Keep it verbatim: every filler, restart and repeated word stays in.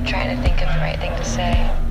trying to think of the right thing to say.